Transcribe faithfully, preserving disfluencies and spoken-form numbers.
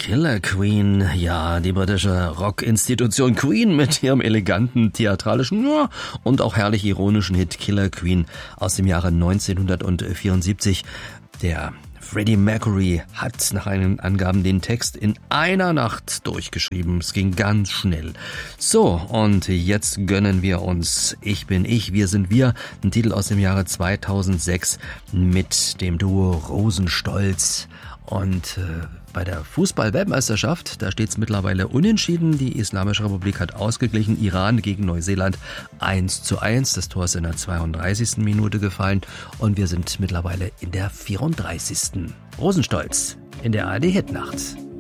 Killer Queen, ja, die britische Rockinstitution Queen mit ihrem eleganten, theatralischen ja, und auch herrlich ironischen Hit Killer Queen aus dem Jahre neunzehnhundertvierundsiebzig. Der Freddie Mercury hat nach eigenen Angaben den Text in einer Nacht durchgeschrieben. Es ging ganz schnell. So, und jetzt gönnen wir uns Ich bin ich, wir sind wir, ein Titel aus dem Jahre zweitausendsechs mit dem Duo Rosenstolz. Und äh, bei der Fußball-Weltmeisterschaft, da steht es mittlerweile unentschieden. Die Islamische Republik hat ausgeglichen. Iran gegen Neuseeland eins zu eins. Das Tor ist in der zweiunddreißigsten Minute gefallen. Und wir sind mittlerweile in der vierunddreißigsten Rosenstolz in der A R D-Hitnacht.